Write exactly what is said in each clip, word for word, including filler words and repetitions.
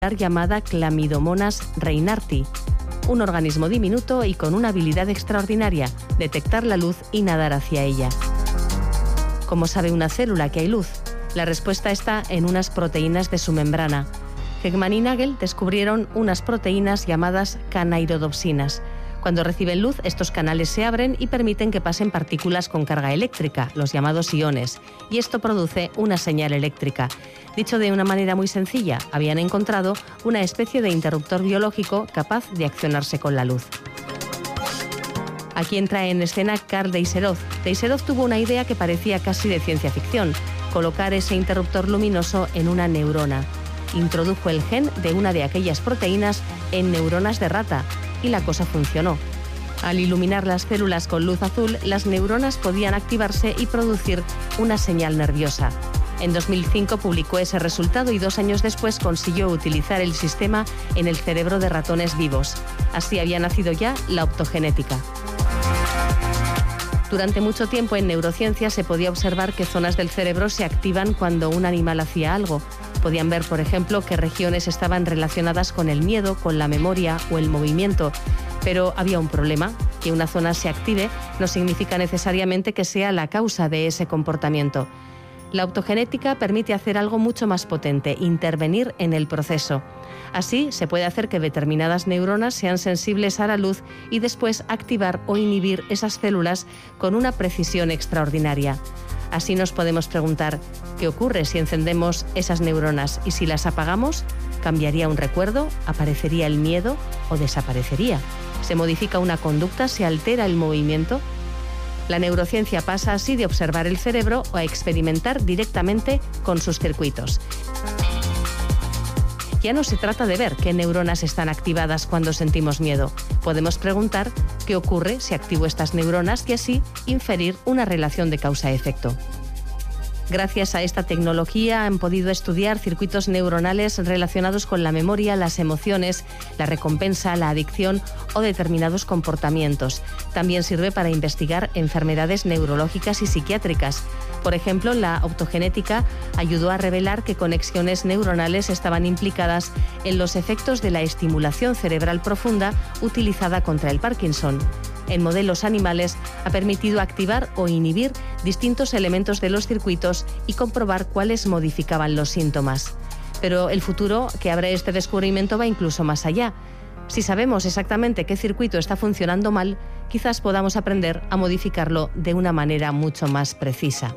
llamada Chlamydomonas reinarti, un organismo diminuto y con una habilidad extraordinaria: detectar la luz y nadar hacia ella. ¿Cómo sabe una célula que hay luz? La respuesta está en unas proteínas de su membrana. Heckman y Nagel descubrieron unas proteínas llamadas canaidodopsinas. Cuando reciben luz, estos canales se abren y permiten que pasen partículas con carga eléctrica, los llamados iones, y esto produce una señal eléctrica. Dicho de una manera muy sencilla, habían encontrado una especie de interruptor biológico capaz de accionarse con la luz. Aquí entra en escena Karl Deisseroth. Deisseroth tuvo una idea que parecía casi de ciencia ficción: colocar ese interruptor luminoso en una neurona. Introdujo el gen de una de aquellas proteínas en neuronas de rata y la cosa funcionó. Al iluminar las células con luz azul, las neuronas podían activarse y producir una señal nerviosa. En dos mil cinco publicó ese resultado y dos años después consiguió utilizar el sistema en el cerebro de ratones vivos. Así había nacido ya la optogenética. Durante mucho tiempo en neurociencia se podía observar que zonas del cerebro se activan cuando un animal hacía algo. Podían ver, por ejemplo, qué regiones estaban relacionadas con el miedo, con la memoria o el movimiento. Pero había un problema: que una zona se active no significa necesariamente que sea la causa de ese comportamiento. La optogenética permite hacer algo mucho más potente: intervenir en el proceso. Así, se puede hacer que determinadas neuronas sean sensibles a la luz y después activar o inhibir esas células con una precisión extraordinaria. Así nos podemos preguntar: ¿qué ocurre si encendemos esas neuronas y si las apagamos? ¿Cambiaría un recuerdo? ¿Aparecería el miedo o desaparecería? ¿Se modifica una conducta? ¿Se altera el movimiento? La neurociencia pasa así de observar el cerebro a experimentar directamente con sus circuitos. Ya no se trata de ver qué neuronas están activadas cuando sentimos miedo. Podemos preguntar qué ocurre si activo estas neuronas y así inferir una relación de causa-efecto. Gracias a esta tecnología han podido estudiar circuitos neuronales relacionados con la memoria, las emociones, la recompensa, la adicción o determinados comportamientos. También sirve para investigar enfermedades neurológicas y psiquiátricas. Por ejemplo, la optogenética ayudó a revelar que conexiones neuronales estaban implicadas en los efectos de la estimulación cerebral profunda utilizada contra el Parkinson. En modelos animales ha permitido activar o inhibir distintos elementos de los circuitos y comprobar cuáles modificaban los síntomas. Pero el futuro que abre este descubrimiento va incluso más allá. Si sabemos exactamente qué circuito está funcionando mal, quizás podamos aprender a modificarlo de una manera mucho más precisa.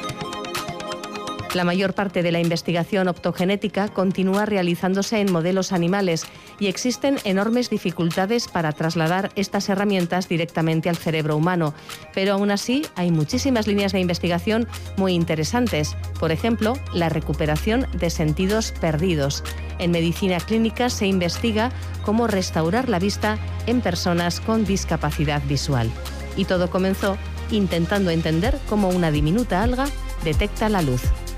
La mayor parte de la investigación optogenética continúa realizándose en modelos animales y existen enormes dificultades para trasladar estas herramientas directamente al cerebro humano. Pero aún así hay muchísimas líneas de investigación muy interesantes. Por ejemplo, la recuperación de sentidos perdidos. En medicina clínica se investiga cómo restaurar la vista en personas con discapacidad visual. Y todo comenzó intentando entender cómo una diminuta alga detecta la luz.